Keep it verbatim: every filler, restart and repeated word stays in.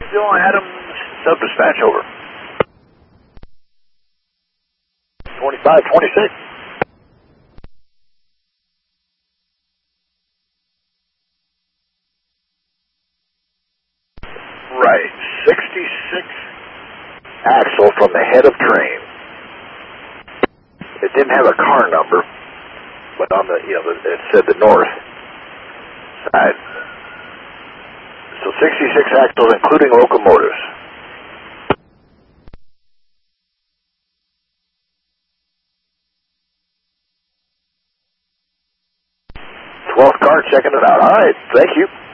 Bill Adams, sub-dispatch, over. twenty-five twenty-six. Right, sixty-six Axle from the head of train. It didn't have a car number, but on the, you know, it said the north side. So sixty-six axles, including locomotives. twelfth car checking it out. All right, thank you.